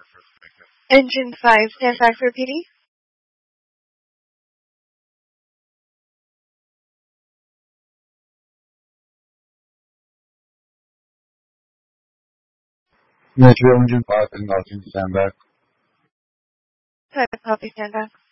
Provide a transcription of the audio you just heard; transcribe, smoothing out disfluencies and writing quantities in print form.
Engine 5, stand by for PD. Metro Engine 5 and Austin, stand back. Type copy, stand by.